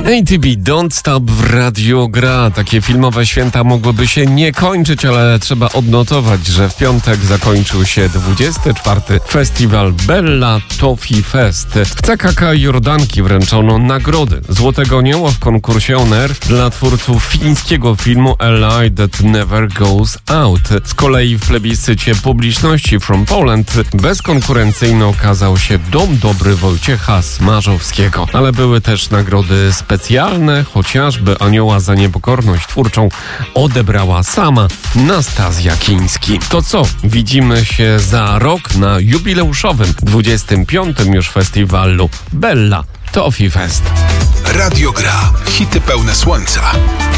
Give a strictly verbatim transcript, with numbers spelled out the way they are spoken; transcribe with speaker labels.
Speaker 1: A T B Don't Stop w Radiu Gra. Takie filmowe święta mogłyby się nie kończyć, ale trzeba odnotować, że w piątek zakończył się dwudziesty czwarty festiwal Bella Toffee Fest. W C K K Jordanki wręczono nagrody Złotego Anioła w konkursie On Air dla twórców fińskiego filmu A Lie That Never Goes Out. Z kolei w plebiscycie publiczności From Poland bezkonkurencyjny okazał się Dom Dobry Wojciecha Smarzowskiego. Ale były też nagrody specjalne, chociażby Anioła za niepokorność twórczą odebrała sama Nastazja Kiński. To co? Widzimy się za rok na jubileuszowym dwudziestym piątym już festiwalu Bella Toffee Fest.
Speaker 2: Radio Gra. Hity pełne słońca.